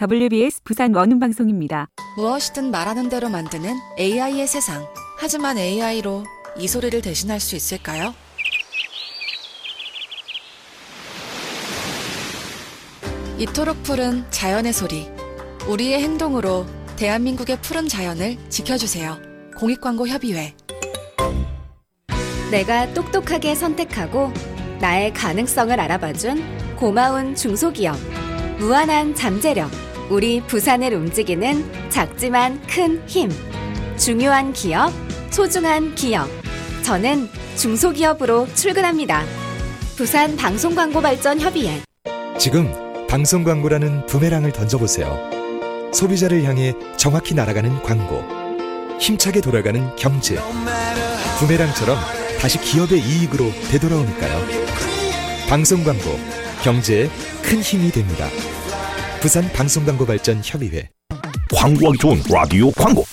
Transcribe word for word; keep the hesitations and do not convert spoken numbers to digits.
더블유비에스 부산 원음방송입니다. 무엇이든 말하는 대로 만드는 에이아이의 세상. 하지만 에이아이로 이 소리를 대신할 수 있을까요? 이토록 푸른 자연의 소리. 우리의 행동으로 대한민국의 푸른 자연을 지켜주세요. 공익광고협의회. 내가 똑똑하게 선택하고 나의 가능성을 알아봐준 고마운 중소기업. 무한한 잠재력. 우리 부산을 움직이는 작지만 큰 힘. 중요한 기업, 소중한 기업. 저는 중소기업으로 출근합니다. 부산 방송광고발전협의회. 지금 방송광고라는 부메랑을 던져보세요. 소비자를 향해 정확히 날아가는 광고. 힘차게 돌아가는 경제. 부메랑처럼 다시 기업의 이익으로 되돌아오니까요. 방송광고, 경제에 큰 힘이 됩니다. 부산 방송광고발전협의회. 광고하기 좋은 라디오 광고.